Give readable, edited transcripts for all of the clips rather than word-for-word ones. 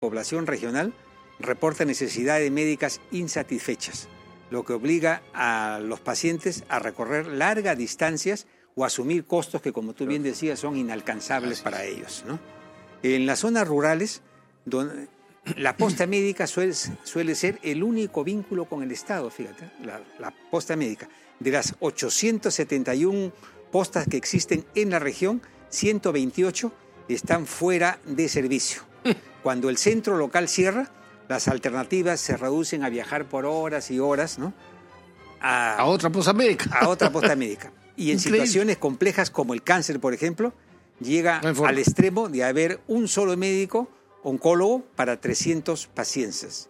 población regional reporta necesidades médicas insatisfechas, lo que obliga a los pacientes a recorrer largas distancias o asumir costos que, como tú bien decías, son inalcanzables para ellos, ¿no? En las zonas rurales, donde la posta médica suele ser el único vínculo con el Estado, fíjate, la posta médica. De las 871 postas que existen en la región, 128 están fuera de servicio. Cuando el centro local cierra, las alternativas se reducen a viajar por horas y horas, ¿no? A otra posta médica. A otra posta médica. Y en situaciones complejas como el cáncer, por ejemplo, llega al extremo de haber un solo médico oncólogo para 300 pacientes.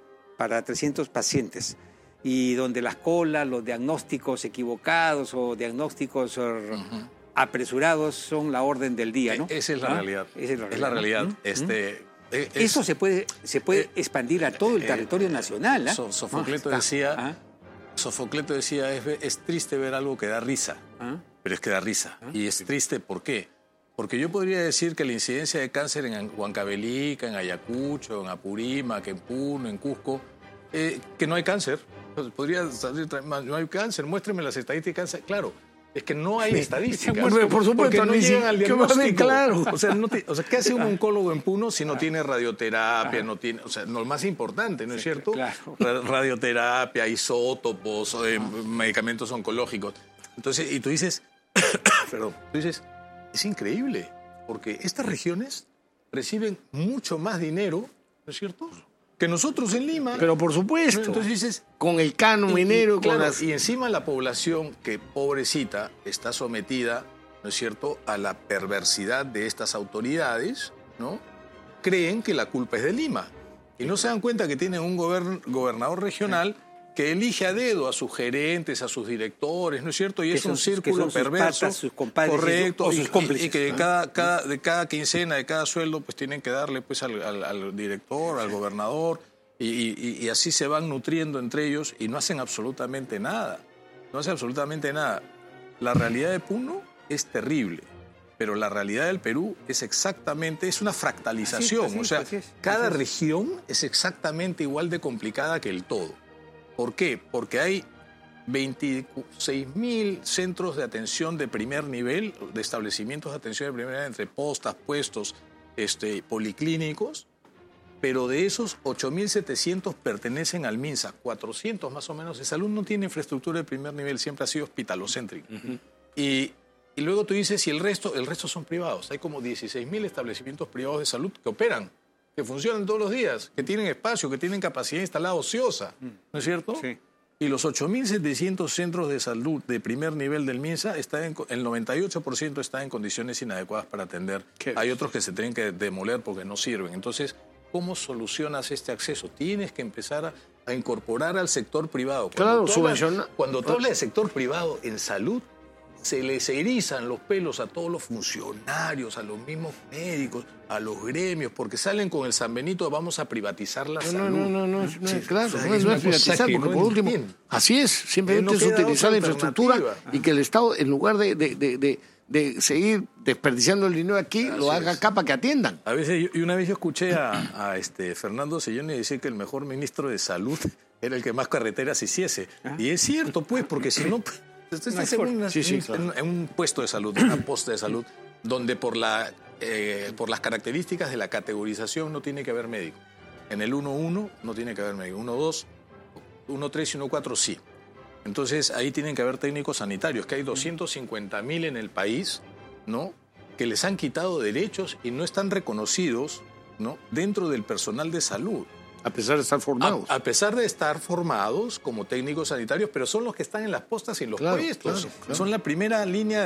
Y donde las colas, los diagnósticos equivocados o diagnósticos apresurados son la orden del día, ¿no? Esa es la realidad. Es la realidad. Eso se puede expandir a todo el territorio nacional, ¿eh? Sofocleto decía, es triste ver algo que da risa, pero es que da risa. Y es triste, ¿por qué? Porque yo podría decir que la incidencia de cáncer en Huancavelica, en Ayacucho, en Apurímac, en Puno, en Cusco, que no hay cáncer. Podría salir, no hay cáncer, muéstreme las estadísticas de cáncer. Claro, es que no hay estadísticas. Bueno, por supuesto, porque no llegan al diagnóstico. Claro. O sea, ¿qué hace un oncólogo en Puno si no tiene radioterapia, no tiene, o sea, lo más importante, ¿no es cierto? Claro. Radioterapia, isótopos, medicamentos oncológicos. Entonces, y tú dices, es increíble, porque estas regiones reciben mucho más dinero, ¿no es cierto?, que nosotros en Lima. Pero por supuesto. Entonces dices, con el canon minero. Y encima la población que, pobrecita, está sometida, ¿no es cierto?, a la perversidad de estas autoridades, ¿no? Creen que la culpa es de Lima. Y no se dan cuenta que tienen un gobernador regional que elige a dedo a sus gerentes, a sus directores, ¿no es cierto? Y es un círculo perverso, sus compadres, correcto, o sus cómplices. Y que de cada quincena, de cada sueldo, pues tienen que darle pues al director, al gobernador, y así se van nutriendo entre ellos y no hacen absolutamente nada. No hacen absolutamente nada. La realidad de Puno es terrible, pero la realidad del Perú es una fractalización. Cada región es exactamente igual de complicada que el todo. ¿Por qué? Porque hay 26.000 centros de atención de primer nivel, de establecimientos de atención de primer nivel, entre postas, puestos, policlínicos, pero de esos 8.700 pertenecen al MINSA, 400 más o menos. De salud no tiene infraestructura de primer nivel, siempre ha sido hospitalocéntrico. Y luego tú dices, y el resto son privados. Hay como 16.000 establecimientos privados de salud que operan, que funcionan todos los días, que tienen espacio, que tienen capacidad instalada ociosa, ¿no es cierto? Sí. Y los 8.700 centros de salud de primer nivel del MINSA, el 98% está en condiciones inadecuadas para atender. Hay otros que se tienen que demoler porque no sirven. Entonces, ¿cómo solucionas este acceso? Tienes que empezar a incorporar al sector privado. Cuando tú hablas de sector privado en salud, se les erizan los pelos a todos los funcionarios, a los mismos médicos, a los gremios, porque salen con el San Benito, vamos a privatizar la salud. No es privatizar, porque por último, así es, simplemente es utilizar la infraestructura y que el Estado, en lugar de seguir desperdiciando el dinero aquí, lo haga acá para que atiendan. Una vez yo escuché a Fernando Selloni decir que el mejor ministro de salud era el que más carreteras hiciese. Y es cierto, pues, porque si no... Estás en un puesto de salud, una posta de salud, donde por las características de la categorización no tiene que haber médico. En el 1.1 no tiene que haber médico. 1.2, 1.3 y 1.4 sí. Entonces ahí tienen que haber técnicos sanitarios, que hay 250.000 en el país, ¿no?, que les han quitado derechos y no están reconocidos, ¿no?, dentro del personal de salud. A pesar de estar formados. A pesar de estar formados como técnicos sanitarios, pero son los que están en las postas y en los puestos. Claro. Son la primera línea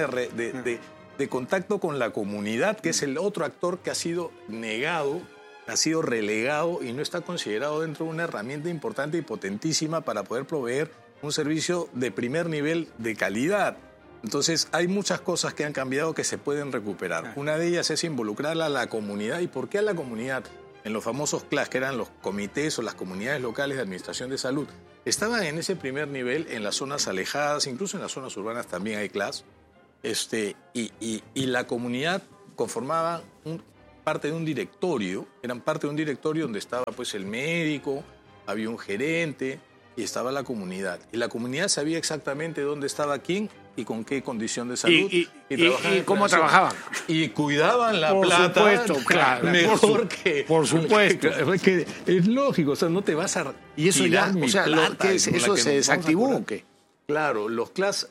de contacto con la comunidad, que es el otro actor que ha sido negado, ha sido relegado y no está considerado dentro de una herramienta importante y potentísima para poder proveer un servicio de primer nivel de calidad. Entonces, hay muchas cosas que han cambiado que se pueden recuperar. Una de ellas es involucrar a la comunidad. ¿Y por qué a la comunidad? En los famosos CLAS, que eran los comités o las comunidades locales de administración de salud, estaban en ese primer nivel en las zonas alejadas, incluso en las zonas urbanas también hay CLAS, y la comunidad conformaba parte de un directorio, donde estaba pues el médico, había un gerente y estaba la comunidad. Y la comunidad sabía exactamente dónde estaba quién y con qué condición de salud. ¿Y cómo trabajaban? Y cuidaban la por plata. Por supuesto, claro. Por supuesto. Es lógico, o sea, no te vas a y eso ya, o sea, ¿eso se desactivó o qué? Claro, los class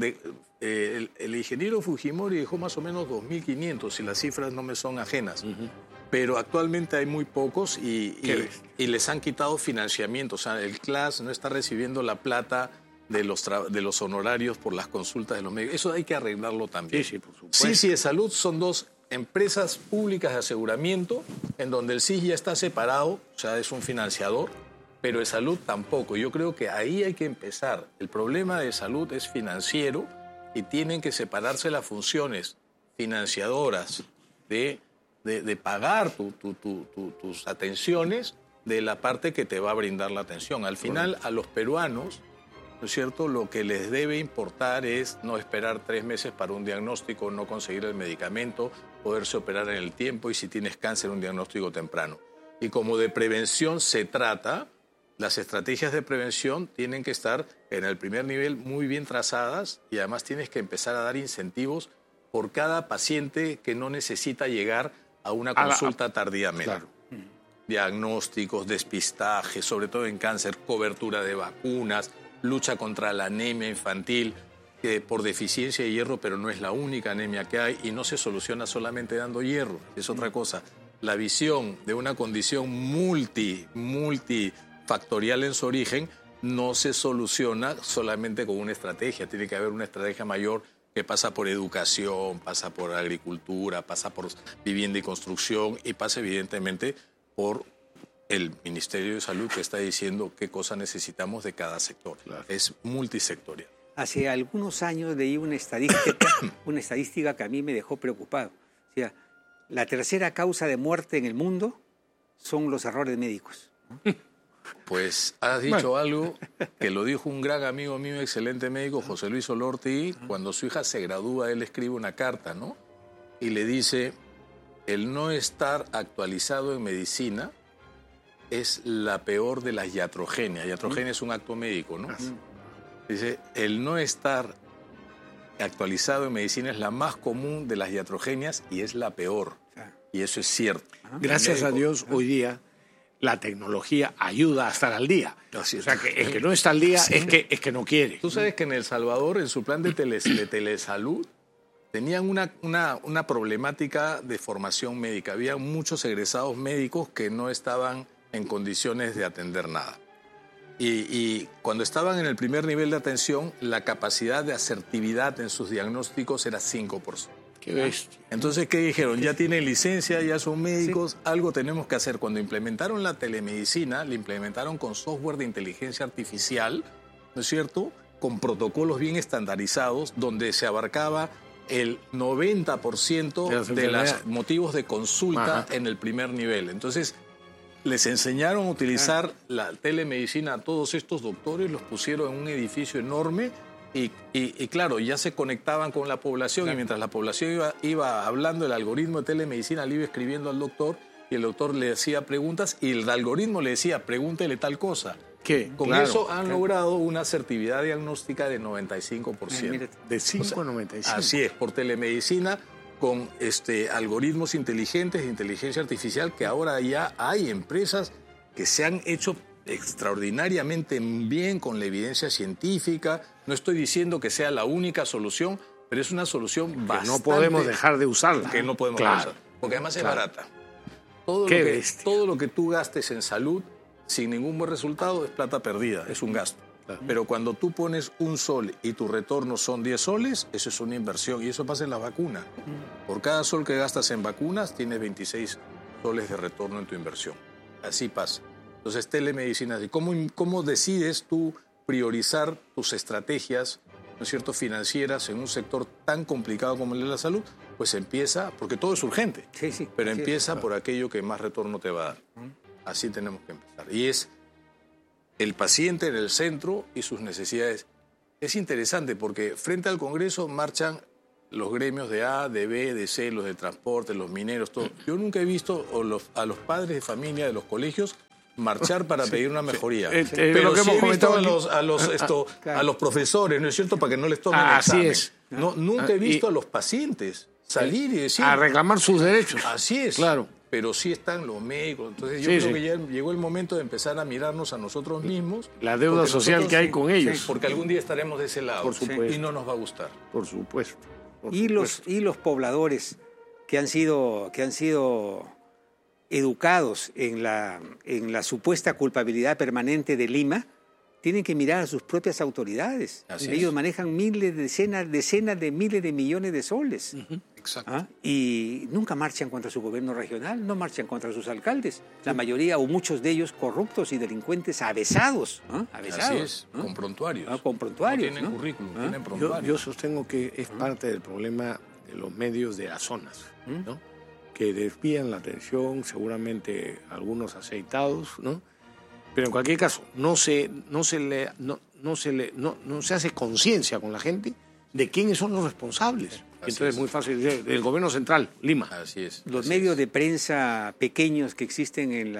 el ingeniero Fujimori dejó más o menos 2.500, y las cifras no me son ajenas. Pero actualmente hay muy pocos y les han quitado financiamiento. O sea, el CLAS no está recibiendo la plata de los honorarios por las consultas de los médicos. Eso hay que arreglarlo también. Sí, por supuesto. SIS y de Salud son dos empresas públicas de aseguramiento en donde el SIS ya está separado, o sea, es un financiador, pero de Salud tampoco. Yo creo que ahí hay que empezar. El problema de Salud es financiero y tienen que separarse las funciones financiadoras de pagar tus atenciones de la parte que te va a brindar la atención. Al final, a los peruanos, ¿no es cierto?, lo que les debe importar es no esperar 3 meses para un diagnóstico, no conseguir el medicamento, poderse operar en el tiempo y si tienes cáncer, un diagnóstico temprano. Y como de prevención se trata, las estrategias de prevención tienen que estar en el primer nivel muy bien trazadas y además tienes que empezar a dar incentivos por cada paciente que no necesita llegar a una consulta tardíamente. Claro. Diagnósticos, despistaje, sobre todo en cáncer, cobertura de vacunas, lucha contra la anemia infantil por deficiencia de hierro, pero no es la única anemia que hay y no se soluciona solamente dando hierro, es otra cosa. La visión de una condición multifactorial en su origen no se soluciona solamente con una estrategia, tiene que haber una estrategia mayor que pasa por educación, pasa por agricultura, pasa por vivienda y construcción y pasa evidentemente por el Ministerio de Salud que está diciendo qué cosas necesitamos de cada sector. Claro. Es multisectorial. Hace algunos años leí una estadística que a mí me dejó preocupado. O sea, la tercera causa de muerte en el mundo son los errores médicos, ¿no? Pues has dicho algo que lo dijo un gran amigo mío, un excelente médico, José Luis Olorti. Cuando su hija se gradúa, él escribe una carta, ¿no? Y le dice, el no estar actualizado en medicina es la peor de las iatrogenias. Iatrogenia es un acto médico, ¿no? Dice, el no estar actualizado en medicina es la más común de las iatrogenias y es la peor. Y eso es cierto. Gracias a Dios, hoy día la tecnología ayuda a estar al día. O sea, que el que no está al día es que no quiere. Tú sabes que en El Salvador, en su plan de telesalud, tenían una problemática de formación médica. Había muchos egresados médicos que no estaban en condiciones de atender nada. Y cuando estaban en el primer nivel de atención, la capacidad de asertividad en sus diagnósticos era 5%. Qué bestia. Entonces, ¿qué dijeron? Ya tienen licencia, ya son médicos, algo tenemos que hacer. Cuando implementaron la telemedicina, la implementaron con software de inteligencia artificial, ¿no es cierto?, con protocolos bien estandarizados, donde se abarcaba el 90% de los motivos de consulta en el primer nivel. Entonces, les enseñaron a utilizar la telemedicina a todos estos doctores, los pusieron en un edificio enorme y claro, ya se conectaban con la población y mientras la población iba hablando, el algoritmo de telemedicina le iba escribiendo al doctor y el doctor le hacía preguntas y el algoritmo le decía, pregúntele tal cosa. ¿Qué? Con eso han logrado una asertividad diagnóstica de 95%. De 5 a 95. Así es, por telemedicina, con algoritmos inteligentes de inteligencia artificial, que ahora ya hay empresas que se han hecho extraordinariamente bien con la evidencia científica. No estoy diciendo que sea la única solución, pero es una solución bastante... No podemos dejar de usarla. Que no podemos usar, porque además es barata. Todo lo que tú gastes en salud sin ningún buen resultado es plata perdida, es un gasto. Claro. Pero cuando tú pones un sol y tu retorno son 10 soles, eso es una inversión y eso pasa en la vacuna. Por cada sol que gastas en vacunas, tienes 26 soles de retorno en tu inversión. Así pasa. Entonces, telemedicina, ¿cómo decides tú priorizar tus estrategias, ¿no es cierto?, financieras en un sector tan complicado como el de la salud? Pues empieza, porque todo es urgente, pero empieza por aquello que más retorno te va a dar. Así tenemos que empezar. Y es el paciente en el centro y sus necesidades. Es interesante porque frente al Congreso marchan los gremios de A, de B, de C, los de transporte, los mineros, todo. Yo nunca he visto a los padres de familia de los colegios marchar para pedir una mejoría. Pero sí he visto a los profesores, ¿no es cierto?, para que no les tomen el examen. Así es. No, nunca he visto a los pacientes salir y decir... A reclamar sus derechos. Así es. Claro. Pero sí están los médicos. Entonces yo creo que ya llegó el momento de empezar a mirarnos a nosotros mismos. La deuda social que hay con ellos. Porque algún día estaremos de ese lado. Por supuesto. Y no nos va a gustar. Por supuesto. Y los pobladores que han sido educados en la supuesta culpabilidad permanente de Lima, tienen que mirar a sus propias autoridades. Ellos manejan decenas de miles de millones de soles. Exacto. Y nunca marchan contra su gobierno regional, no marchan contra sus alcaldes. La mayoría o muchos de ellos corruptos y delincuentes avesados. Así es, con prontuarios. Con prontuarios. No tienen currículum, tienen prontuarios. Yo sostengo que es parte del problema de los medios de las zonas, ¿no? Que desvían la atención, seguramente algunos aceitados, ¿no? Pero en cualquier caso, no se hace conciencia con la gente de quiénes son los responsables. Entonces es muy fácil decir, del gobierno central, Lima. Así es. Los medios de prensa pequeños que existen en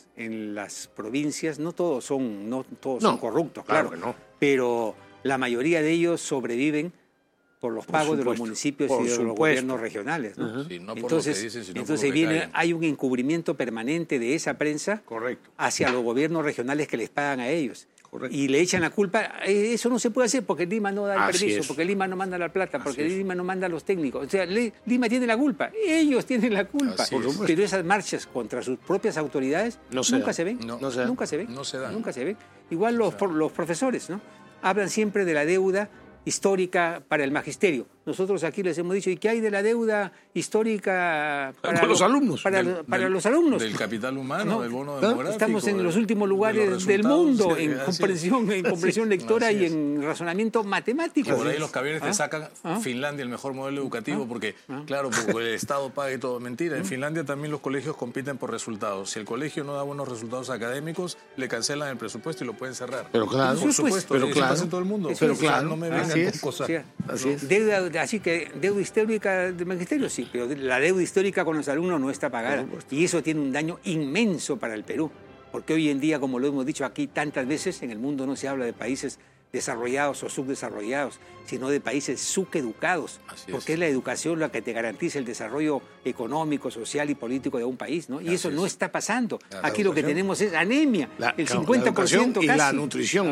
las provincias, no todos son corruptos, claro que no. Pero la mayoría de ellos sobreviven por los pagos de los municipios y de los gobiernos regionales, ¿no? Sí, no por lo que dicen, sino por lo que caen. Hay un encubrimiento permanente de esa prensa hacia los gobiernos regionales que les pagan a ellos. Correcto. Y le echan la culpa. Eso no se puede hacer porque Lima no da el permiso, porque Lima no manda la plata, porque Lima no manda los técnicos. O sea, Lima tiene la culpa. Ellos tienen la culpa. Pero esas marchas contra sus propias autoridades nunca se ven. Nunca se ven. Igual los profesores, ¿no? Hablan siempre de la deuda histórica para el magisterio. Nosotros aquí les hemos dicho, ¿y qué hay de la deuda histórica para los alumnos? Para los alumnos. Del capital humano, del bono demográfico. Estamos en los últimos lugares del mundo en comprensión lectora y en razonamiento matemático. Por ahí los cabiones te sacan Finlandia el mejor modelo educativo porque, claro, porque el Estado paga y todo. Mentira, en Finlandia también los colegios compiten por resultados. Si el colegio no da buenos resultados académicos, le cancelan el presupuesto y lo pueden cerrar. Pero claro, por supuesto, pero claro, pasa en todo el mundo. Pero claro, no me vengan con cosas. Así es. Así que deuda histórica del magisterio sí, pero la deuda histórica con los alumnos no está pagada. Y eso tiene un daño inmenso para el Perú. Porque hoy en día, como lo hemos dicho aquí tantas veces, en el mundo no se habla de países desarrollados o subdesarrollados, sino de países subeducados, porque es la educación la que te garantiza el desarrollo económico, social y político de un país, ¿no? Y eso no está pasando. Aquí lo que tenemos es anemia, el 50% casi. Y la nutrición.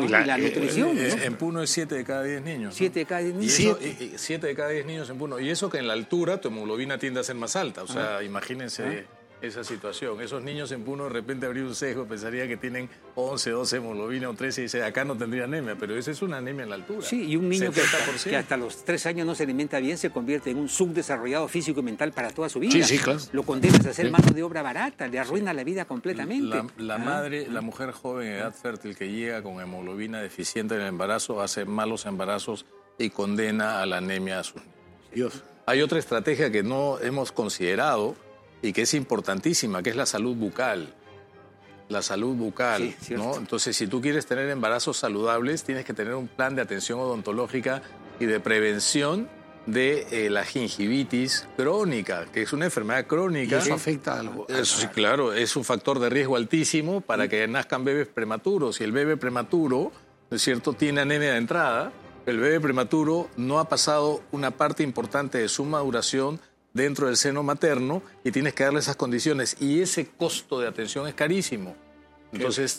En Puno es 7 de cada 10 niños. 7 de cada 10 niños. 7 de cada 10 niños en Puno. Y eso que en la altura tu hemoglobina tiende a ser más alta. O sea, imagínense esa situación. Esos niños en Puno de repente abrir un sesgo, pensaría que tienen 11, 12 hemoglobina o 13 y dice, acá no tendría anemia, pero esa es una anemia en la altura. Sí, y un niño que hasta los 3 años no se alimenta bien se convierte en un subdesarrollado físico y mental para toda su vida. Sí, claro. Lo condenas a hacer mano de obra barata, le arruina la vida completamente. La madre, la mujer joven en edad fértil que llega con hemoglobina deficiente en el embarazo, hace malos embarazos y condena a la anemia a sus niños. Hay otra estrategia que no hemos considerado y que es importantísima, que es la salud bucal. La salud bucal, ¿no? Entonces, si tú quieres tener embarazos saludables, tienes que tener un plan de atención odontológica y de prevención de la gingivitis crónica, que es una enfermedad crónica. ¿Y eso afecta a los... Sí, claro, es un factor de riesgo altísimo para que nazcan bebés prematuros. Si el bebé prematuro, ¿no es cierto?, tiene anemia de entrada, el bebé prematuro no ha pasado una parte importante de su maduración dentro del seno materno y tienes que darle esas condiciones. Y ese costo de atención es carísimo. Entonces,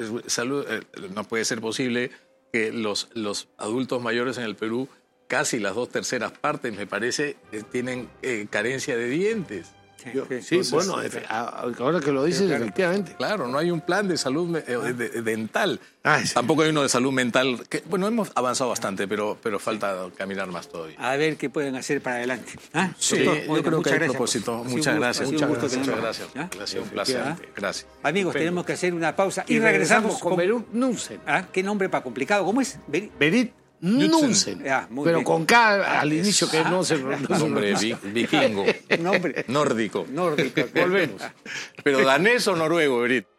no puede ser posible que los adultos mayores en el Perú, casi las 2/3 partes, me parece, tienen carencia de dientes. Ahora que lo dices, efectivamente. Claro, no hay un plan de salud dental. Tampoco hay uno de salud mental. Bueno, hemos avanzado bastante, pero falta caminar más todavía. A ver qué pueden hacer para adelante. Sí, yo creo que hay propósito. Muchas gracias. Ha sido un placer. Gracias. Amigos, tenemos que hacer una pausa y regresamos con Berit Knudsen. ¿Qué nombre para complicado? ¿Cómo es? Berit Knudsen. Pero con K al inicio, que no se... Nombre vikingo. Nombre nórdico. Volvemos. Pero danés o noruego, Berit.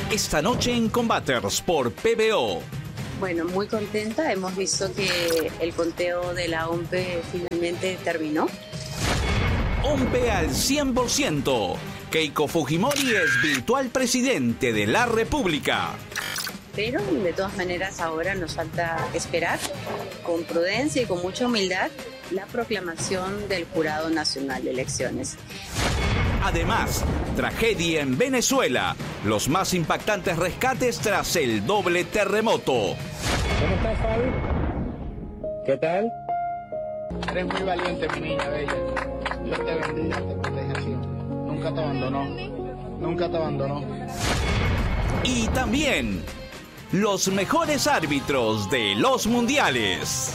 Esta noche en Combaters por PBO. Bueno, muy contenta. Hemos visto que el conteo de la OMPE finalmente terminó. OMPE al 100%. Keiko Fujimori es virtual presidente de la República. Pero de todas maneras ahora nos falta esperar con prudencia y con mucha humildad la proclamación del Jurado Nacional de Elecciones. Además, tragedia en Venezuela. Los más impactantes rescates tras el doble terremoto. ¿Cómo estás, Fabi? ¿Qué tal? Eres muy valiente, mi niña bella. Dios te bendiga, te proteja siempre. Nunca te abandonó. Nunca te abandonó. Y también los mejores árbitros de los mundiales.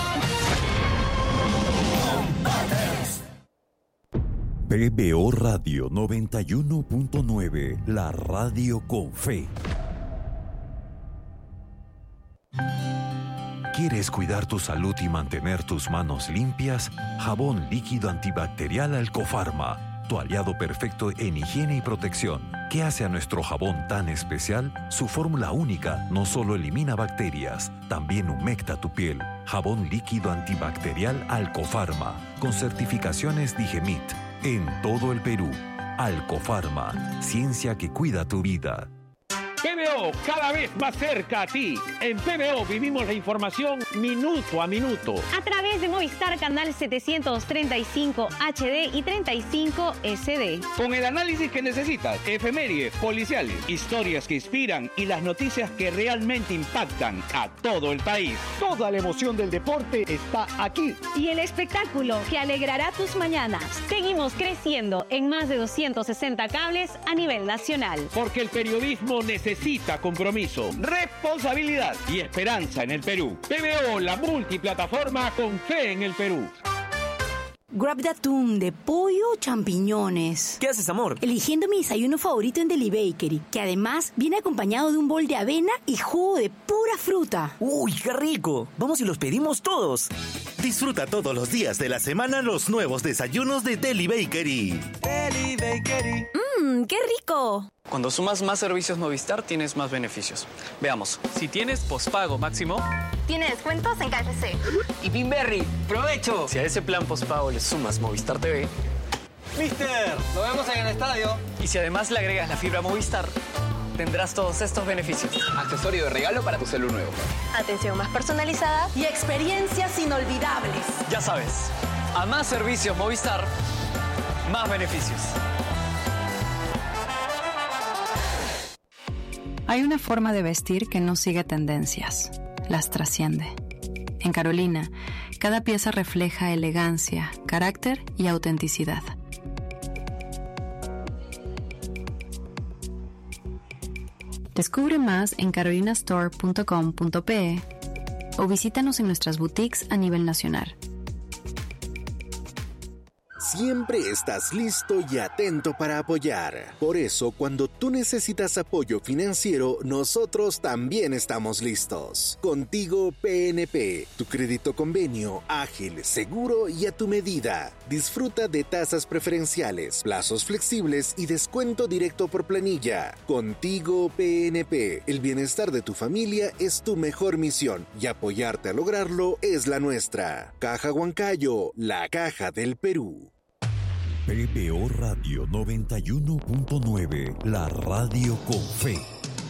PBO Radio 91.9, la radio con fe. ¿Quieres cuidar tu salud y mantener tus manos limpias? Jabón líquido antibacterial Alcofarma, tu aliado perfecto en higiene y protección. ¿Qué hace a nuestro jabón tan especial? Su fórmula única no solo elimina bacterias, también humecta tu piel. Jabón líquido antibacterial Alcofarma, con certificaciones Digemit. En todo el Perú, Alcofarma, ciencia que cuida tu vida. PBO, cada vez más cerca a ti. En PBO vivimos la información minuto a minuto. A través de Movistar Canal 735 HD y 35 SD. Con el análisis que necesitas, efemérides, policiales, historias que inspiran y las noticias que realmente impactan a todo el país. Toda la emoción del deporte está aquí. Y el espectáculo que alegrará tus mañanas. Seguimos creciendo en más de 260 cables a nivel nacional. Porque el periodismo necesita compromiso, responsabilidad y esperanza en el Perú. PBO, la multiplataforma con fe en el Perú. Grab de atún, de pollo o champiñones. ¿Qué haces, amor? Eligiendo mi desayuno favorito en Deli Bakery, que además viene acompañado de un bol de avena y jugo de pura fruta. ¡Uy, qué rico! Vamos y los pedimos todos. Disfruta todos los días de la semana los nuevos desayunos de Deli Bakery. Deli Bakery. ¡Qué rico! Cuando sumas más servicios Movistar, tienes más beneficios. Veamos, si tienes pospago máximo... Tiene descuentos en KFC. Y Pinberry, ¡provecho! Si a ese plan pospago le sumas Movistar TV... ¡Mister! ¡Nos vemos en el estadio! Y si además le agregas la fibra Movistar, tendrás todos estos beneficios. Accesorio de regalo para tu celular nuevo. Atención más personalizada y experiencias inolvidables. Ya sabes, a más servicios Movistar, más beneficios. Hay una forma de vestir que no sigue tendencias, las trasciende. En Carolina, cada pieza refleja elegancia, carácter y autenticidad. Descubre más en carolinastore.com.pe o visítanos en nuestras boutiques a nivel nacional. Siempre estás listo y atento para apoyar. Por eso, cuando tú necesitas apoyo financiero, nosotros también estamos listos. Contigo PNP, tu crédito convenio, ágil, seguro y a tu medida. Disfruta de tasas preferenciales, plazos flexibles y descuento directo por planilla. Contigo PNP, el bienestar de tu familia es tu mejor misión y apoyarte a lograrlo es la nuestra. Caja Huancayo, la caja del Perú. PBO Radio 91.9, la radio con fe.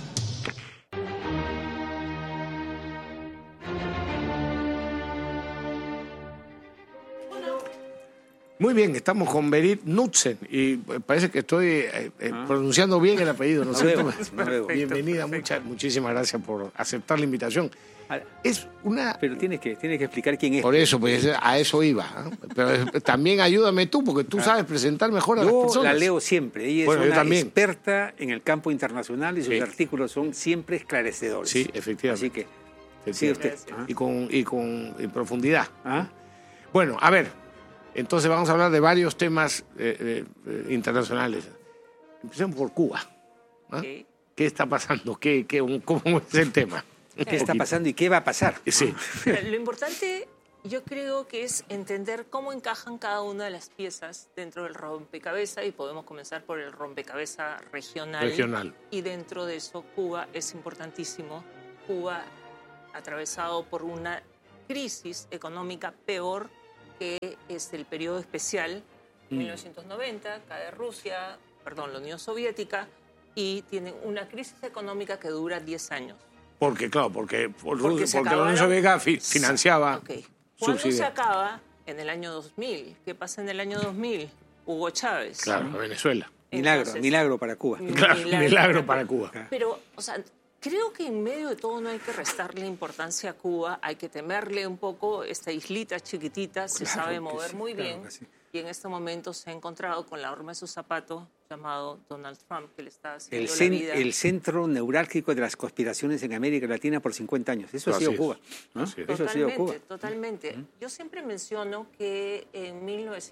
Muy bien, estamos con Berit Knudsen y parece que estoy pronunciando bien el apellido, ¿no es cierto? Bienvenida, muchísimas gracias por aceptar la invitación. Es una... Pero tienes que explicar quién es. Por eso, pues a eso iba. ¿Eh? Pero también ayúdame tú, porque tú sabes presentar mejor a las personas. Yo la leo siempre. Ella es una experta en el campo internacional y sus artículos son siempre esclarecedores. Sí, efectivamente. Así que, sí, usted. Y con profundidad. Bueno, a ver, entonces vamos a hablar de varios temas internacionales. Empecemos por Cuba. ¿Qué está pasando? ¿Cómo es el tema? ¿Qué está pasando y qué va a pasar? Sí. Lo importante Yo creo que es entender cómo encajan cada una de las piezas dentro del rompecabezas, y podemos comenzar por el rompecabezas regional. Y dentro de eso Cuba es importantísimo. Cuba atravesado por una crisis económica peor que es el periodo especial, 1990, cae la Unión Soviética, y tienen una crisis económica que dura 10 años. Porque la Unión Soviética financiaba... Cuando se acaba, en el año 2000, ¿qué pasa en el año 2000? Hugo Chávez. Claro, Venezuela. Milagro para Cuba. Milagro para Cuba. Pero, creo que en medio de todo no hay que restarle importancia a Cuba, hay que temerle un poco. Esta islita chiquitita se sabe mover muy bien, y en este momento se ha encontrado con la horma de su zapato llamado Donald Trump, que le está haciendo la vida. El centro neurálgico de las conspiraciones en América Latina por 50 años. Eso ha sido Cuba, ¿no? Eso ha sido Cuba. Totalmente. Yo siempre menciono que en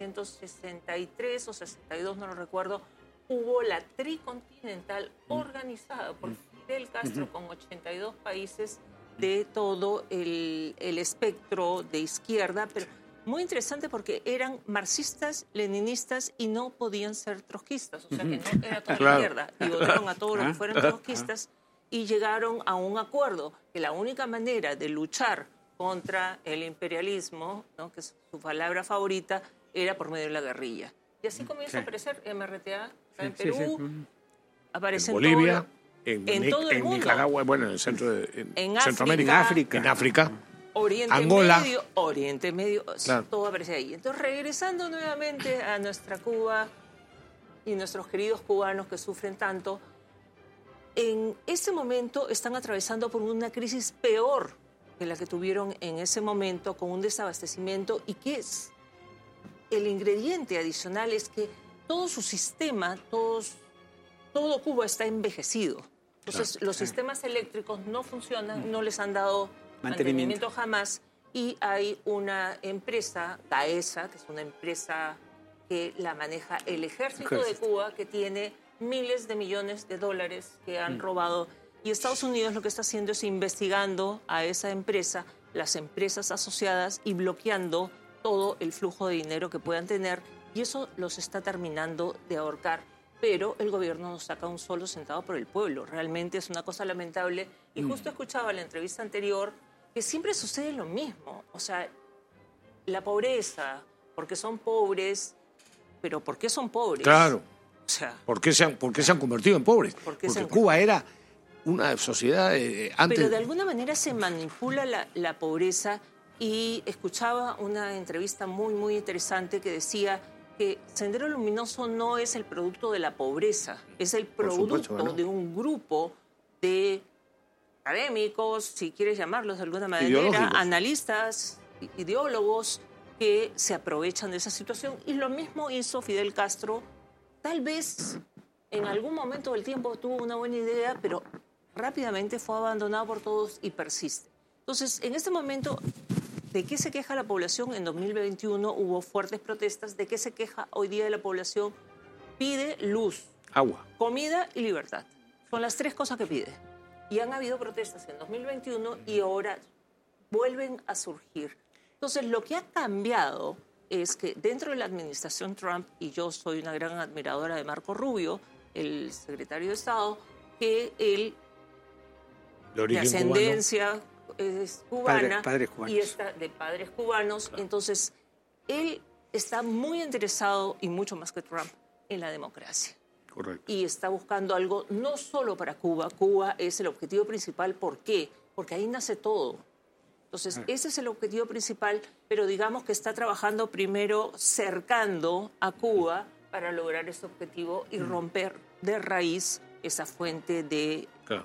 1963 o 62, no lo recuerdo, hubo la tricontinental organizada por Fidel Castro con 82 países de todo el espectro de izquierda, pero muy interesante porque eran marxistas, leninistas y no podían ser trotskistas, o sea que no era toda la izquierda, y votaron a todos los que fueran trotskistas y llegaron a un acuerdo que la única manera de luchar contra el imperialismo, ¿no?, que es su palabra favorita, era por medio de la guerrilla. Y así comienza a aparecer MRTA en Perú, aparece en Bolivia, en todo el mundo. En Nicaragua, bueno, en el centro en Centroamérica, en África. Oriente Medio, claro. Todo aparece ahí. Entonces, regresando nuevamente a nuestra Cuba y nuestros queridos cubanos que sufren tanto, en este momento están atravesando por una crisis peor que la que tuvieron en ese momento, con un desabastecimiento, y que es el ingrediente adicional es que todo su sistema, todo Cuba está envejecido. Entonces, los sistemas eléctricos no funcionan, no les han dado mantenimiento jamás, y hay una empresa, Gaesa, que es una empresa que la maneja el ejército de Cuba, que tiene miles de millones de dólares que han robado, y Estados Unidos lo que está haciendo es investigando a esa empresa, las empresas asociadas, y bloqueando todo el flujo de dinero que puedan tener, y eso los está terminando de ahorcar. Pero el gobierno no saca un solo centavo por el pueblo. Realmente es una cosa lamentable. Y justo escuchaba en la entrevista anterior que siempre sucede lo mismo. O sea, la pobreza, porque son pobres, pero ¿por qué son pobres? Claro. O sea, ¿Por qué se han convertido en pobres? Porque Cuba era una sociedad antes... Pero de alguna manera se manipula la pobreza, y escuchaba una entrevista muy, muy interesante que decía que Sendero Luminoso no es el producto de la pobreza, es el producto de un grupo de académicos, si quieres llamarlos de alguna manera, analistas, ideólogos, que se aprovechan de esa situación. Y lo mismo hizo Fidel Castro. Tal vez en algún momento del tiempo tuvo una buena idea, pero rápidamente fue abandonado por todos y persiste. Entonces, en este momento, ¿de qué se queja la población? En 2021 hubo fuertes protestas. ¿De qué se queja hoy día la población? Pide luz, agua, comida y libertad. Son las tres cosas que pide. Y han habido protestas en 2021 y ahora vuelven a surgir. Entonces, lo que ha cambiado es que dentro de la administración Trump, y yo soy una gran admiradora de Marco Rubio, el secretario de Estado, que él, de ascendencia es cubana, y está de padres cubanos. Claro. Entonces, él está muy interesado, y mucho más que Trump, en la democracia. Correcto. Y está buscando algo no solo para Cuba. Cuba es el objetivo principal. ¿Por qué? Porque ahí nace todo. Entonces, ese es el objetivo principal, pero digamos que está trabajando primero cercando a Cuba para lograr ese objetivo y romper de raíz esa fuente de... Claro.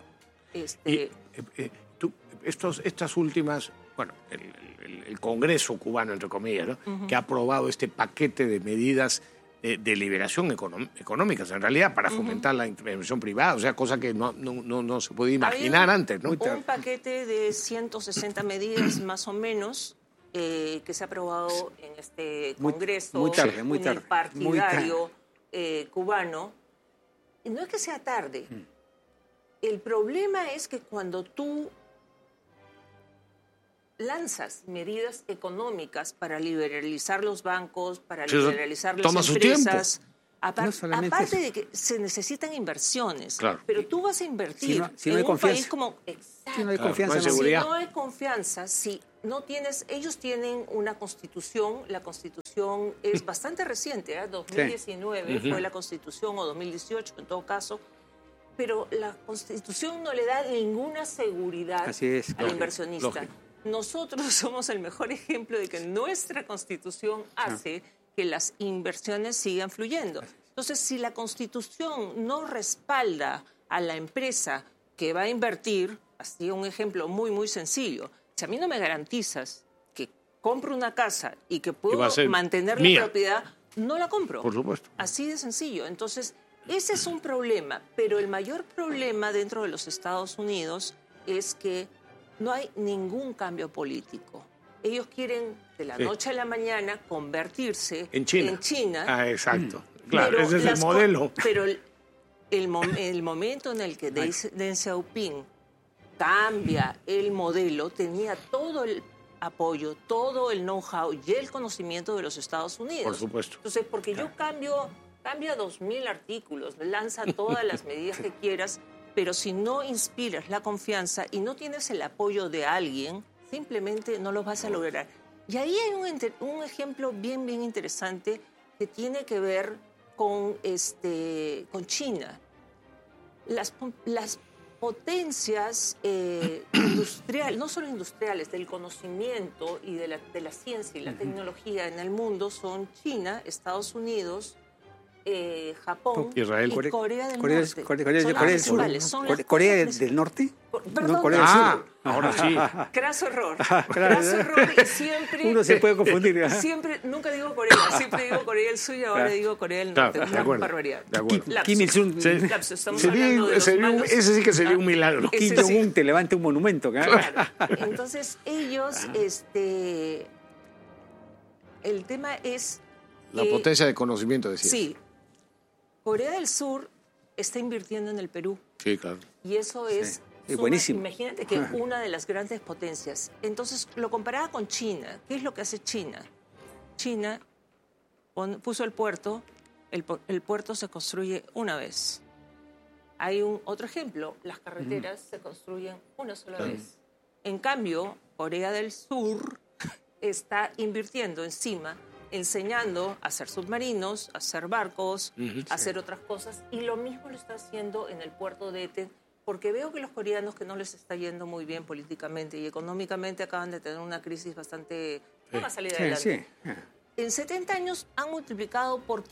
Estas últimas, bueno, el Congreso cubano, entre comillas, ¿no? Que ha aprobado este paquete de medidas de liberación económicas, en realidad, para fomentar la inversión privada, o sea, cosa que no se podía imaginar antes, ¿no? Un paquete de 160 medidas, más o menos, que se ha aprobado en este Congreso partidario cubano. Y no es que sea tarde. El problema es que cuando tú lanzas medidas económicas para liberalizar los bancos, para Sí, liberalizar las toma su empresas. tiempo. Aparte de que se necesitan inversiones, Claro. pero tú vas a invertir Si no hay en un confianza. país como... Exacto. Si no hay confianza, no hay no. seguridad. Si no hay confianza, si no tienes... Ellos tienen una constitución, la constitución es bastante reciente, 2019 Sí. fue la constitución, o 2018 en todo caso, pero la constitución no le da ninguna seguridad Así es, al lógico, inversionista. lógico. Nosotros somos el mejor ejemplo de que nuestra constitución hace que las inversiones sigan fluyendo. Entonces, si la Constitución no respalda a la empresa que va a invertir, así un ejemplo muy, muy sencillo, si a mí no me garantizas que compro una casa y que Y va puedo a ser mantener mía. la propiedad, no la compro. Por supuesto. Así de sencillo. Entonces, ese es un problema, pero el mayor problema dentro de los Estados Unidos es que no hay ningún cambio político. Ellos quieren de la noche a la mañana convertirse En China. Ah, exacto. Claro, pero ese es el las co- modelo. Pero el momento en el que Deng Xiaoping cambia el modelo, tenía todo el apoyo, todo el know-how y el conocimiento de los Estados Unidos. Por supuesto. Entonces, porque yo cambio 2.000 artículos, lanza todas las medidas que quieras, pero si no inspiras la confianza y no tienes el apoyo de alguien, simplemente no los vas a lograr. Y ahí hay un ejemplo bien, bien interesante que tiene que ver con China. Las potencias industriales, no solo industriales, del conocimiento y de la ciencia y la tecnología en el mundo son China, Estados Unidos, Japón Israel. y Corea del Corea Norte. Corea Son las del Sur. principales, son las ¿Corea cosas del Norte? Perdón, No, Corea del Sur. Ahora sí. Craso error. Claro. Craso error. Y siempre... Uno se puede confundir. Siempre, nunca digo Corea, siempre digo Corea del Sur y ahora digo Corea del Norte. Claro, de Una acuerdo. barbaridad. De acuerdo. Lapsus. Kim Il-sung. Lapsus. Estamos hablando de los malos. Ese sí que sería un milagro. Kim Jong-un te levanta un monumento. Claro. Entonces, ellos, el tema es... La potencia de conocimiento, decía. Sí. Corea del Sur está invirtiendo en el Perú. Sí, claro. Y eso es... Sí, buenísimo. Imagínate que una de las grandes potencias. Entonces, lo comparaba con China. ¿Qué es lo que hace China? China puso el puerto. El puerto se construye una vez. Hay otro ejemplo. Las carreteras se construyen una sola vez. En cambio, Corea del Sur está invirtiendo encima, enseñando a hacer submarinos, a hacer barcos, a hacer otras cosas. Y lo mismo lo está haciendo en el puerto de Eten, porque veo que los coreanos, que no les está yendo muy bien políticamente y económicamente, acaban de tener una crisis bastante... Van a salir adelante. En 70 años han multiplicado por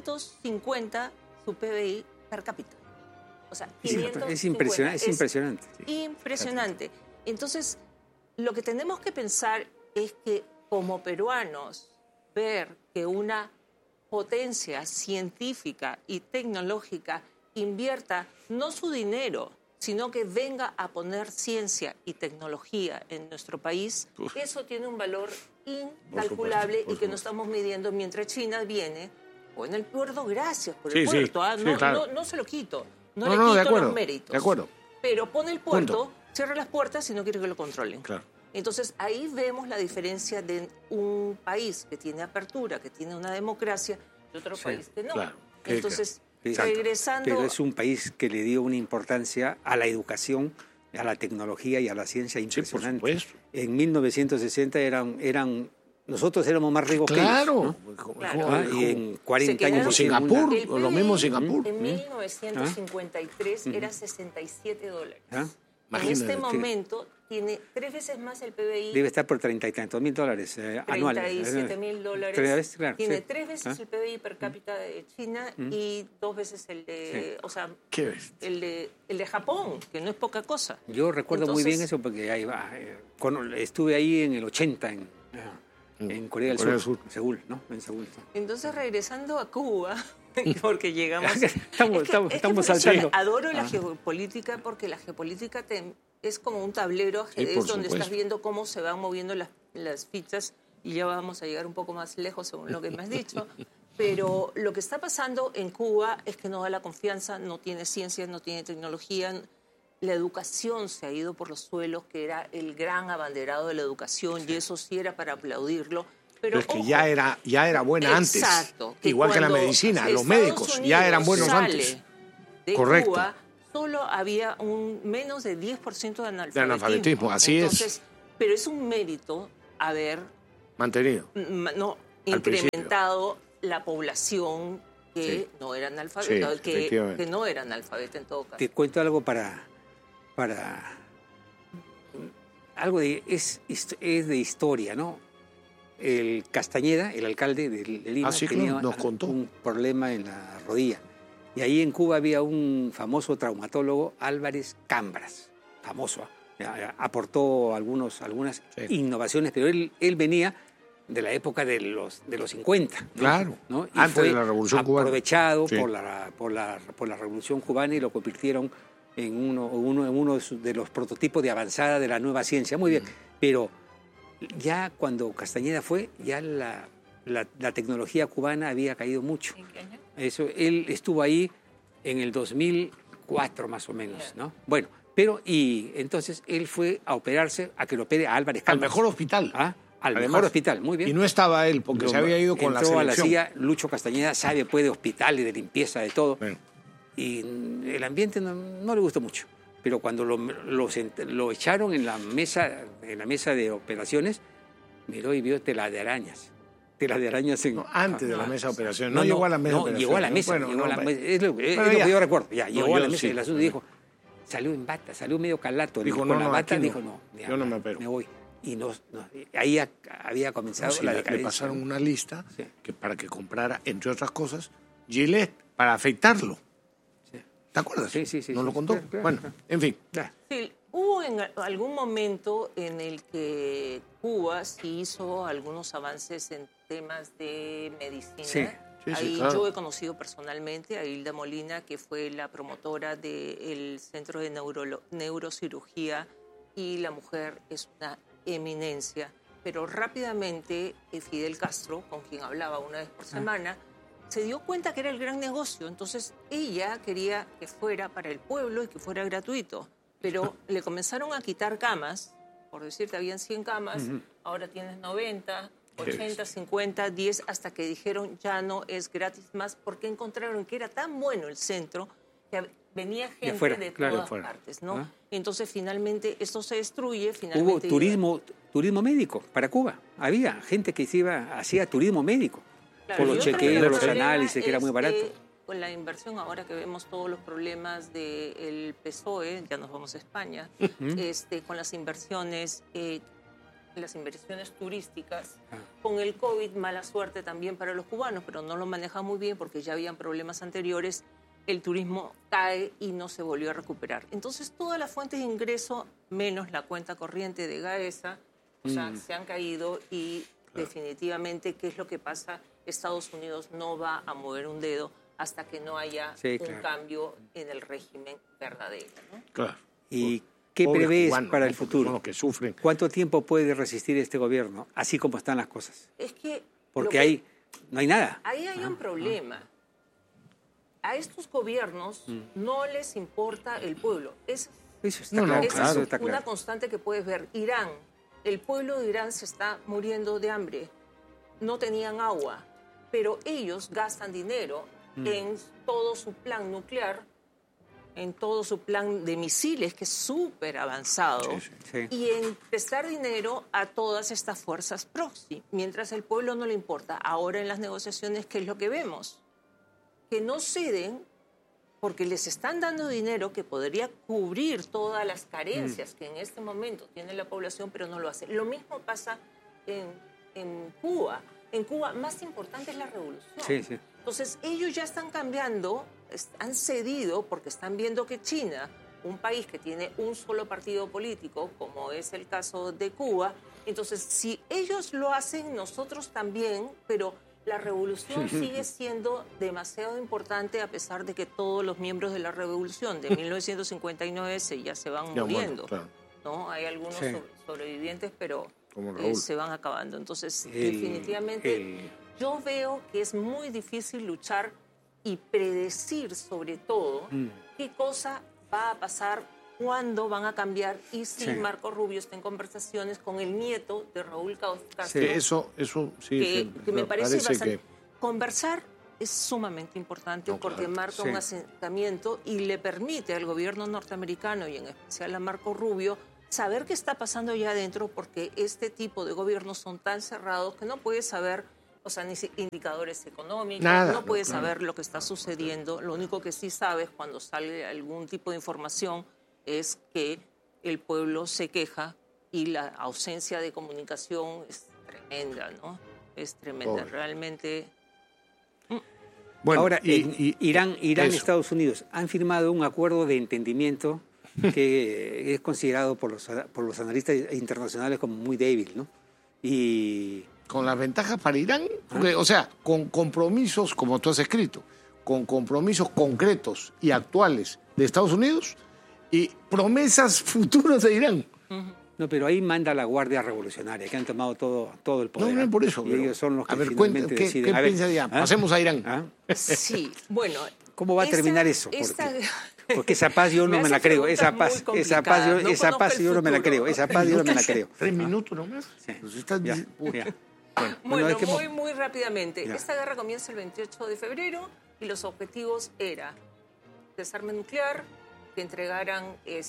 550 su PBI per cápita. O sea, 550. Es impresionante. Impresionante. Entonces, lo que tenemos que pensar es que, como peruanos, ver que una potencia científica y tecnológica invierta no su dinero, sino que venga a poner ciencia y tecnología en nuestro país, eso tiene un valor incalculable y que no estamos midiendo mientras China viene con el puerto. Gracias por el puerto. Claro. No se lo quito. No de le quito acuerdo, los méritos. de acuerdo. Pero pone el puerto, cierra las puertas y no quiere que lo controlen. Claro. Entonces, ahí vemos la diferencia de un país que tiene apertura, que tiene una democracia, y otro país que no. Claro. Entonces, Sí, regresando... Pero es un país que le dio una importancia a la educación, a la tecnología y a la ciencia impresionante. Sí, por supuesto. En 1960 nosotros éramos más ricos que ellos, ¿no? Claro. Y en 40 años... Como Singapur, o lo mismo Singapur. En 1953 era $67. En Imagínate. este momento tiene 3 veces más el PBI. Debe estar por $30 y tantos mil anuales. $37,000. Claro, tiene sí. 3 veces el PBI per cápita de China y 2 veces el de... O sea, ¿Qué el de Japón, que no es poca cosa. Yo recuerdo muy bien eso porque ahí estuve ahí en el 80 en Corea del Sur, en Seúl, ¿no? En Seúl. Entonces, regresando a Cuba, porque llegamos... estamos saltando. Adoro la geopolítica porque la geopolítica es como un tablero ajedrez donde estás viendo cómo se van moviendo las fichas y ya vamos a llegar un poco más lejos según lo que me has dicho. Pero lo que está pasando en Cuba es que no da la confianza, no tiene ciencia, no tiene tecnología. La educación se ha ido por los suelos, que era el gran abanderado de la educación, y eso sí era para aplaudirlo. Pero es que ya era buena antes. Igual que la medicina, los médicos ya eran buenos antes. De correcto. Cuba, solo había menos de 10% de analfabetismo. De analfabetismo, así es. Pero es un mérito haber mantenido, incrementado la población que no era analfabeta, que no era analfabeta en todo caso. Te cuento algo para algo es de historia, ¿no? El Castañeda, el alcalde de Lima, tenía un problema en la rodilla. Y ahí en Cuba había un famoso traumatólogo, Álvarez Cambras, famoso. Aportó algunas innovaciones, pero él venía de la época de los 50. ¿no? Claro, ¿no? Y antes fue de la Revolución Cubana. Aprovechado por la Revolución Cubana y lo convirtieron en uno de los prototipos de avanzada de la nueva ciencia. Muy bien, pero ya cuando Castañeda fue, ya la tecnología cubana había caído mucho. ¿En qué año? Eso, él estuvo ahí en el 2004 más o menos, ¿no? Bueno, y entonces él fue a operarse, a que lo opere a Álvarez Cambras. Al mejor hospital. Al mejor hospital, muy bien. Y no estaba él, porque se había ido con la selección. Entró a la silla, Lucho Castañeda puede de hospitales, de limpieza, de todo. Bueno. Y el ambiente no le gustó mucho. Pero cuando lo echaron en la mesa de operaciones, miró y vio telas de arañas. Antes de la mesa de operaciones. No llegó a la mesa de operaciones. Llegó a la mesa. Es lo que yo recuerdo. Llegó a la mesa y el asunto dijo, salió en bata, salió medio calato. Dijo, con la bata, dijo, yo no me opero. Me voy. Y ahí había comenzado la decadencia. Le pasaron una lista que para que comprara, entre otras cosas, Gillette para afeitarlo. ¿Te acuerdas? Sí. ¿No lo contó? Claro. Bueno, en fin. Sí, hubo en algún momento en el que Cuba sí hizo algunos avances en temas de medicina. Sí, Ahí claro. yo he conocido personalmente a Hilda Molina, que fue la promotora del Centro de Neurocirugía, y la mujer es una eminencia. Pero rápidamente Fidel Castro, con quien hablaba una vez por semana, se dio cuenta que era el gran negocio. Entonces ella quería que fuera para el pueblo y que fuera gratuito. Pero le comenzaron a quitar camas, por decirte, habían 100 camas, ahora tienes 90, 80, 50, 10, hasta que dijeron ya no es gratis más, porque encontraron que era tan bueno el centro que venía gente de todas partes, ¿no? Entonces finalmente esto se destruye. Hubo turismo médico para Cuba. Había gente que hacía turismo médico. Claro, por los chequeos, los análisis, que era muy barato. Con la inversión, ahora que vemos todos los problemas del PSOE, ya nos vamos a España, con las inversiones turísticas, con el COVID, mala suerte también para los cubanos, pero no lo manejan muy bien porque ya habían problemas anteriores, el turismo cae y no se volvió a recuperar. Entonces, todas las fuentes de ingreso, menos la cuenta corriente de Gaesa, se han caído y definitivamente, ¿qué es lo que pasa? Estados Unidos no va a mover un dedo hasta que no haya un cambio en el régimen verdadero, ¿no? Claro. ¿Y qué prevés cubanos, para el futuro? Son los que sufren. ¿Cuánto tiempo puede resistir este gobierno, así como están las cosas? Es que... Porque no hay nada. Ahí hay un problema. A estos gobiernos no les importa el pueblo. Eso está claro. Es una constante que puedes ver. Irán, el pueblo de Irán se está muriendo de hambre. No tenían agua, pero ellos gastan dinero en todo su plan nuclear, en todo su plan de misiles, que es súper avanzado, y en prestar dinero a todas estas fuerzas proxy, mientras el pueblo no le importa. Ahora en las negociaciones, ¿qué es lo que vemos? Que no ceden porque les están dando dinero que podría cubrir todas las carencias que en este momento tiene la población, pero no lo hace. Lo mismo pasa en Cuba. En Cuba más importante es la revolución. Entonces ellos ya están cambiando, han cedido porque están viendo que China, un país que tiene un solo partido político, como es el caso de Cuba, entonces si ellos lo hacen, nosotros también, pero la revolución sigue siendo demasiado importante a pesar de que todos los miembros de la revolución de 1959 ya se van muriendo. ¿No? Hay algunos sobrevivientes, pero se van acabando. Entonces, definitivamente, yo veo que es muy difícil luchar y predecir, sobre todo, qué cosa va a pasar cuándo van a cambiar y si Marco Rubio está en conversaciones con el nieto de Raúl Castro. Sí, eso sí. Que me parece bastante... Conversar es sumamente importante porque marca un asentamiento y le permite al gobierno norteamericano y en especial a Marco Rubio saber qué está pasando allá adentro, porque este tipo de gobiernos son tan cerrados que no puedes saber, o sea, ni indicadores económicos, no puedes saber lo que está sucediendo. Lo único que sí sabes cuando sale algún tipo de información es que el pueblo se queja y la ausencia de comunicación es tremenda, ¿no? Es tremenda, realmente. Bueno, ahora, Irán y Estados Unidos han firmado un acuerdo de entendimiento que es considerado por los analistas internacionales como muy débil, ¿no? Y con las ventajas para Irán, o sea, con compromisos, como tú has escrito, con compromisos concretos y actuales de Estados Unidos y promesas futuras de Irán. No, pero ahí manda la Guardia Revolucionaria, que han tomado todo el poder. No, por eso. Y ellos son los que finalmente deciden. ¿Qué piensa Irán? Pasemos a Irán. Sí, bueno. ¿Cómo va a terminar eso? Porque esa paz yo no me la creo. Esa paz yo no me la creo. 3 minutos nomás. Sí. Pues estás... Bueno, muy rápidamente. Esta guerra comienza el 28 de febrero y los objetivos eran desarme nuclear, que entregaran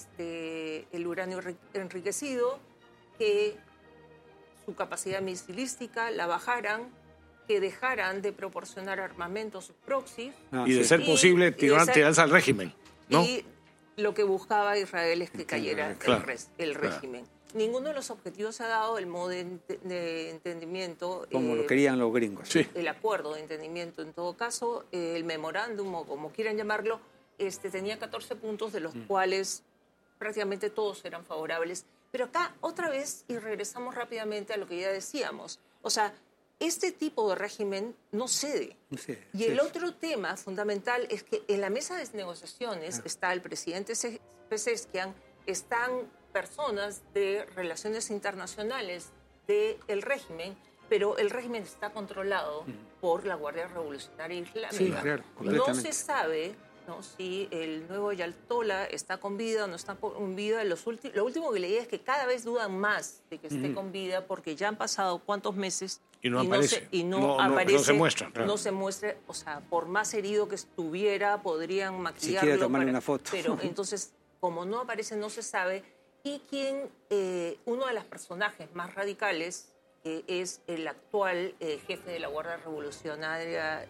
el uranio enriquecido, que su capacidad misilística la bajaran, que dejaran de proporcionar armamento a sus proxies. Y de ser posible tirarse al régimen, ¿no? Y lo que buscaba Israel es que cayera el régimen. Ninguno de los objetivos se ha dado, el modo de entendimiento. Como lo querían los gringos. Sí. El acuerdo de entendimiento, en todo caso, el memorándum, o como quieran llamarlo, tenía 14 puntos, de los cuales prácticamente todos eran favorables. Pero acá, otra vez, y regresamos rápidamente a lo que ya decíamos, o sea, este tipo de régimen no cede. Y el otro tema fundamental es que en la mesa de negociaciones está el presidente Pezeshkian, están personas de relaciones internacionales del régimen, pero el régimen está controlado por la Guardia Revolucionaria Islámica. Sí, claro, no se sabe, ¿no?, si el nuevo Ayatollah está con vida o no está con vida. Lo último que leí es que cada vez dudan más de que esté con vida, porque ya han pasado cuántos meses y no aparece. No aparece, no se muestra. Claro. No se muestra, o sea, por más herido que estuviera, podrían maquillarlo. Si quiere tomarle una foto. Pero entonces, como no aparece, no se sabe. Y uno de los personajes más radicales es el actual jefe de la Guardia Revolucionaria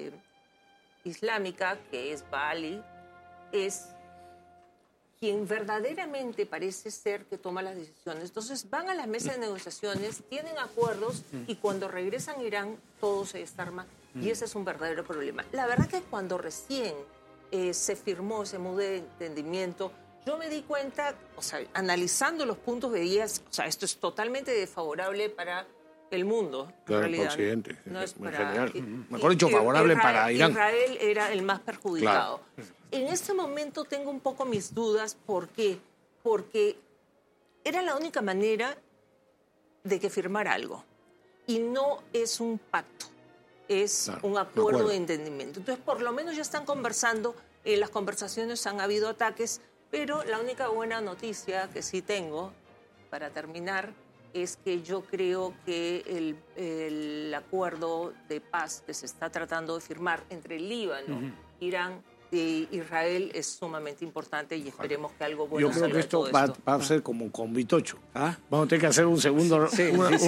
Islámica, que es Baali, es quien verdaderamente parece ser que toma las decisiones. Entonces van a las mesas de negociaciones, tienen acuerdos y cuando regresan a Irán todo se desarma y ese es un verdadero problema. La verdad que cuando recién se firmó ese modo de entendimiento, yo me di cuenta, o sea, analizando los puntos veías, o sea, esto es totalmente desfavorable para el mundo. Claro, en realidad, para Occidente. No es para, general. Mejor dicho, favorable para Irán. Israel era el más perjudicado. Claro. En este momento tengo un poco mis dudas. ¿Por qué? Porque era la única manera de que firmara algo. Y no es un pacto, es un acuerdo de entendimiento. Entonces, por lo menos ya están conversando. En las conversaciones han habido ataques, pero la única buena noticia que sí tengo, para terminar, es que yo creo que el acuerdo de paz que se está tratando de firmar entre el Líbano, Irán y Israel es sumamente importante y esperemos que algo bueno salga. Yo creo que esto va a ser como con Vitocho. Vamos a tener que hacer un segundo round.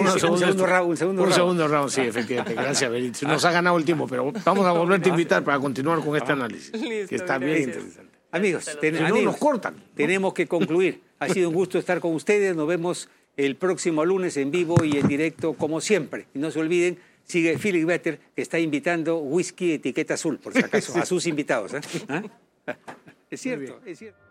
Un segundo round, sí, efectivamente. Gracias, Benito. Nos ha ganado el tiempo, pero vamos a volverte a invitar para continuar con este análisis. Listo, que está bien interesante. Amigos, no nos cortan. Tenemos que concluir. Ha sido un gusto estar con ustedes. Nos vemos el próximo lunes en vivo y en directo, como siempre. Y no se olviden, sigue Philip Vetter, que está invitando whisky etiqueta azul, por si acaso, a sus invitados. Es cierto, es cierto.